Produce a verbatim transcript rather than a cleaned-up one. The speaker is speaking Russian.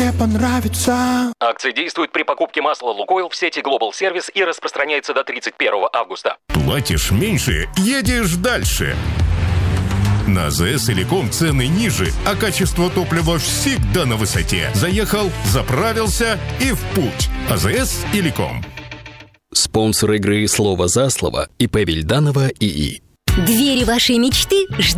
тебе понравится. Акция действует при покупке масла «Лукойл» в сети Global Service и распространяется до тридцать первого августа. Платишь меньше, едешь дальше. На АЗС Иликом цены ниже, а качество топлива всегда на высоте. Заехал, заправился и в путь. АЗС Иликом. Спонсор игры «Слово за слово» ИП Вильданова ИИ. Двери вашей мечты ждут